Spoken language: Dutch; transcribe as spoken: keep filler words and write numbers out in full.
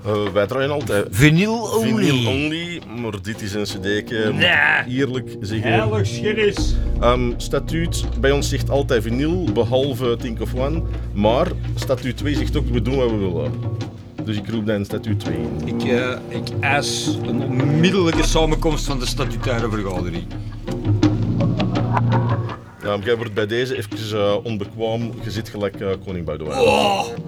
Uh, wij draaien altijd Vinyl only. vinyl only, maar dit is een cd'tje. Nee. Eerlijk zeggen. Heilig schennis. Um, statuut bij ons zegt altijd vinyl, behalve Think of One. Maar statuut twee zegt ook, we doen wat we willen. Dus ik roep dat in statuut twee in. Ik, uh, ik eis een onmiddellijke samenkomst van de statutaire vergadering. Ja, jij wordt bij deze even uh, onbekwaam, je zit gelijk uh, koning Boudewijn. Oh.